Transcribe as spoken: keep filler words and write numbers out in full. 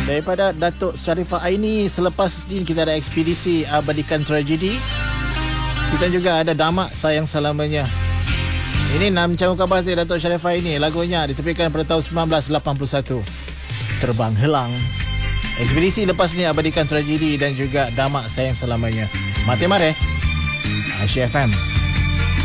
Daripada Datuk Sharifah Aini. Selepas ini kita ada Ekspedisi Abadikan Tragedi. Kita juga ada Damak Sayang Selamanya. Ini enam Campur Khabar dari Datuk Sharifah Aini. Lagunya ditepikan pada tahun sembilan belas lapan puluh satu. Terbang Helang. Ekspedisi lepas ni Abadikan Tragedi dan juga Damak Sayang Selamanya. Mati mare Aisyah F M.